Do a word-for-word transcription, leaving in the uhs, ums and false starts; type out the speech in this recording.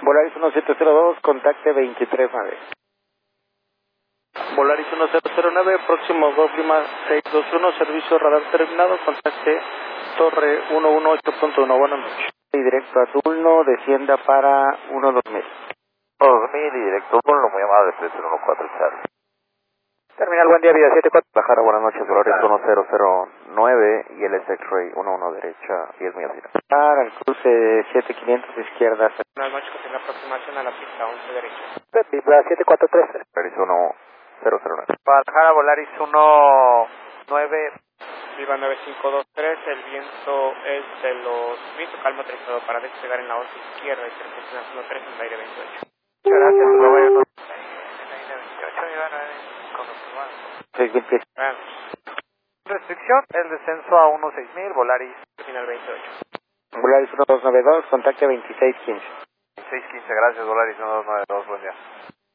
Volaris uno siete cero dos, contacte veintitrés nueve. Volaris uno cero cero nueve, próximo Golf Lima seis dos uno, servicio radar terminado, contacte Torre ciento dieciocho punto uno, buenas noches. Y directo a Dulno, descienda para uno dos mil. dos mil y directo a Dulno, muy amable, tres cero uno cuatro, Charlie. Terminal, buen día, vida siete cuatro. Bajara, buenas noches, Volaris uno cero cero nueve y el X-Ray uno uno derecha y es muy ácido. Para el cruce siete quinientos izquierda. Buenas noches, que tenga aproximación a la pista once derecha. Vibra siete cuatro tres. Volaris uno cero cero nueve. Guadalajara, Volaris uno nueve. Viva nueve cinco dos tres, el viento es de los viento calmo autorizado para despegar en la once izquierda y terminación uno tres en el aire veintiocho. Muchas gracias, lo voy a anotar. seis mil pies. Restricción, el descenso a uno seis mil, Volaris. Final veintiocho. Volaris uno dos nueve dos, contacte veintiséis quince. seis quince, gracias, Volaris uno dos nueve dos, buen día.